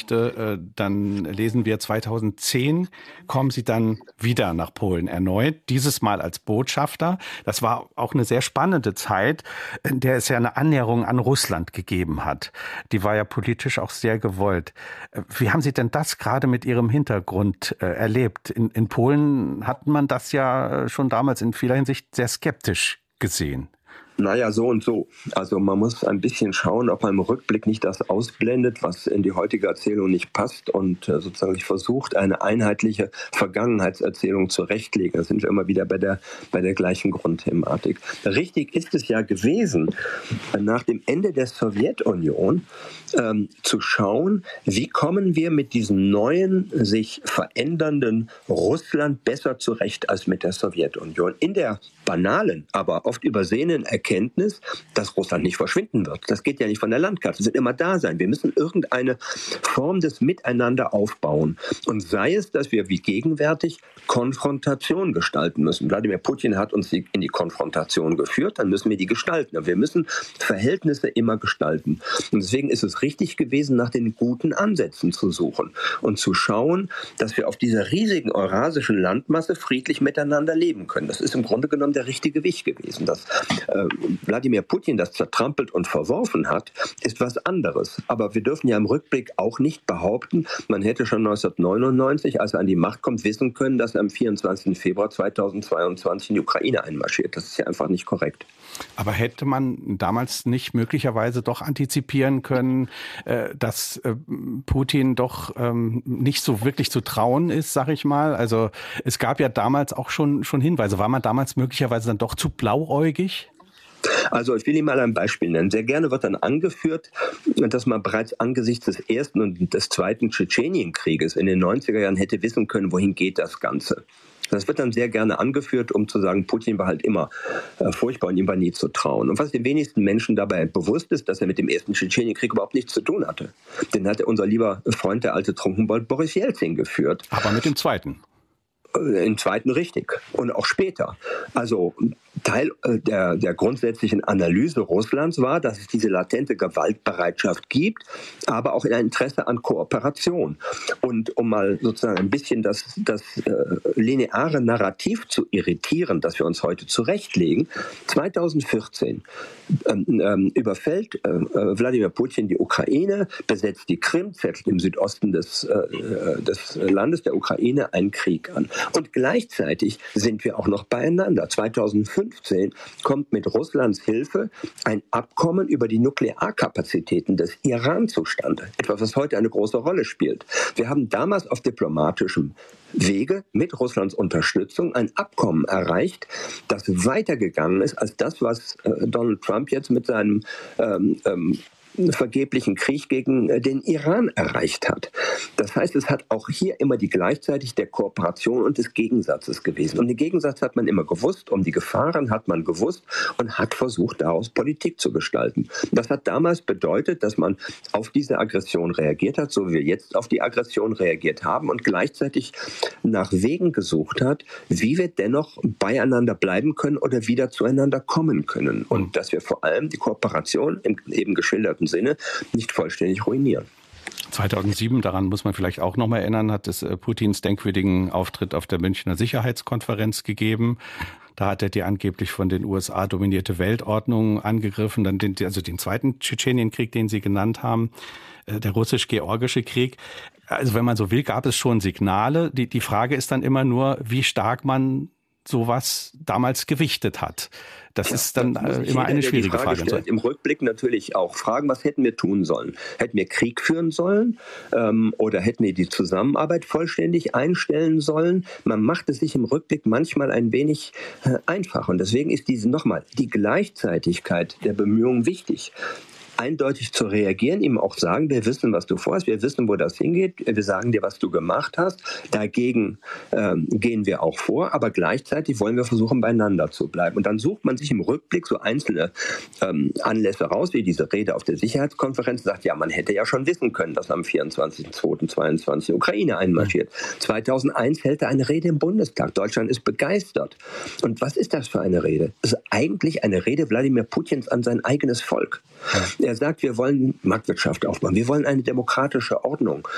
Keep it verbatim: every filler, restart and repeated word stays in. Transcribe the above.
Geschichte, dann lesen wir zweitausendzehn kommen Sie dann wieder nach Polen erneut, dieses Mal als Botschafter. Das war auch eine sehr spannende Zeit, in der es ja eine Annäherung an Russland gegeben hat. Die war ja politisch auch sehr gewollt. Wie haben Sie denn das gerade mit Ihrem Hintergrund äh, erlebt? In, in Polen hat man das ja schon damals in vieler Hinsicht sehr skeptisch gesehen. Naja, so und so. Also man muss ein bisschen schauen, ob man im Rückblick nicht das ausblendet, was in die heutige Erzählung nicht passt und äh, sozusagen versucht, eine einheitliche Vergangenheitserzählung zurechtlegen. Da sind wir immer wieder bei der, bei der gleichen Grundthematik. Richtig ist es ja gewesen, nach dem Ende der Sowjetunion ähm, zu schauen, wie kommen wir mit diesem neuen, sich verändernden Russland besser zurecht als mit der Sowjetunion. In der banalen, aber oft übersehenen Erkenntnis, dass Russland nicht verschwinden wird. Das geht ja nicht von der Landkarte. Es wird immer da sein. Wir müssen irgendeine Form des Miteinander aufbauen. Und sei es, dass wir wie gegenwärtig Konfrontation gestalten müssen. Wladimir Putin hat uns in die Konfrontation geführt, dann müssen wir die gestalten. Aber wir müssen Verhältnisse immer gestalten. Und deswegen ist es richtig gewesen, nach den guten Ansätzen zu suchen und zu schauen, dass wir auf dieser riesigen eurasischen Landmasse friedlich miteinander leben können. Das ist im Grunde genommen der richtige Weg gewesen. Dass äh, Wladimir Putin das zertrampelt und verworfen hat, ist was anderes. Aber wir dürfen ja im Rückblick auch nicht behaupten, man hätte schon neunzehnhundertneunundneunzig, als er an die Macht kommt, wissen können, dass er am vierundzwanzigsten Februar zweitausendzweiundzwanzig in die Ukraine einmarschiert. Das ist ja einfach nicht korrekt. Aber hätte man damals nicht möglicherweise doch antizipieren können, dass Putin doch nicht so wirklich zu trauen ist, sag ich mal? Also es gab ja damals auch schon, schon Hinweise. War man damals möglicherweise dann doch zu blauäugig? Also ich will Ihnen mal ein Beispiel nennen. Sehr gerne wird dann angeführt, dass man bereits angesichts des ersten und des zweiten Tschetschenienkrieges in den neunziger Jahren hätte wissen können, wohin geht das Ganze. Das wird dann sehr gerne angeführt, um zu sagen, Putin war halt immer äh, furchtbar und ihm war nie zu trauen. Und was den wenigsten Menschen dabei bewusst ist, dass er mit dem ersten Tschetschenienkrieg überhaupt nichts zu tun hatte. Den hat unser lieber Freund, der alte Trunkenbold, Boris Jelzin geführt. Aber mit dem zweiten? Im zweiten richtig und auch später. Also Teil der, der grundsätzlichen Analyse Russlands war, dass es diese latente Gewaltbereitschaft gibt, aber auch ein Interesse an Kooperation. Und um mal sozusagen ein bisschen das, das äh, lineare Narrativ zu irritieren, das wir uns heute zurechtlegen, zweitausendvierzehn ähm, ähm, überfällt äh, Wladimir Putin die Ukraine, besetzt die Krim, zettelt im Südosten des, äh, des Landes der Ukraine einen Krieg an. Und gleichzeitig sind wir auch noch beieinander. zweitausendfünfzehn kommt mit Russlands Hilfe ein Abkommen über die Nuklearkapazitäten des Iran zustande. Etwas, was heute eine große Rolle spielt. Wir haben damals auf diplomatischem Wege mit Russlands Unterstützung ein Abkommen erreicht, das weitergegangen ist als das, was äh, Donald Trump jetzt mit seinem ähm, ähm, vergeblichen Krieg gegen den Iran erreicht hat. Das heißt, es hat auch hier immer die gleichzeitig der Kooperation und des Gegensatzes gewesen. Und den Gegensatz hat man immer gewusst, um die Gefahren hat man gewusst und hat versucht, daraus Politik zu gestalten. Das hat damals bedeutet, dass man auf diese Aggression reagiert hat, so wie wir jetzt auf die Aggression reagiert haben und gleichzeitig nach Wegen gesucht hat, wie wir dennoch beieinander bleiben können oder wieder zueinander kommen können. Und dass wir vor allem die Kooperation im eben geschilderten Sinne nicht vollständig ruinieren. zweitausendsieben, daran muss man vielleicht auch noch mal erinnern, hat es Putins denkwürdigen Auftritt auf der Münchner Sicherheitskonferenz gegeben. Da hat er die angeblich von den U S A dominierte Weltordnung angegriffen, dann den, also den zweiten Tschetschenienkrieg, den Sie genannt haben, der russisch-georgische Krieg. Also wenn man so will, gab es schon Signale. Die, die Frage ist dann immer nur, wie stark man sowas damals gewichtet hat. Das ja, ist dann immer jeder, eine schwierige Frage. Frage stellt, Im Rückblick natürlich auch fragen, was hätten wir tun sollen? Hätten wir Krieg führen sollen? Ähm, oder hätten wir die Zusammenarbeit vollständig einstellen sollen? Man macht es sich im Rückblick manchmal ein wenig äh, einfach. Und deswegen ist diese nochmal die Gleichzeitigkeit der Bemühungen wichtig. Eindeutig zu reagieren, ihm auch sagen, wir wissen, was du vorhast, wir wissen, wo das hingeht, wir sagen dir, was du gemacht hast, dagegen ähm, gehen wir auch vor, aber gleichzeitig wollen wir versuchen, beieinander zu bleiben. Und dann sucht man sich im Rückblick so einzelne ähm, Anlässe raus, wie diese Rede auf der Sicherheitskonferenz, sagt, ja, man hätte ja schon wissen können, dass am vierundzwanzigsten zweiten zweiundzwanzig die Ukraine einmarschiert. zweitausendeins hält er eine Rede im Bundestag, Deutschland ist begeistert. Und was ist das für eine Rede? Es ist eigentlich eine Rede Wladimir Putins an sein eigenes Volk. Er sagt, wir wollen Marktwirtschaft aufbauen, wir wollen eine demokratische Ordnung.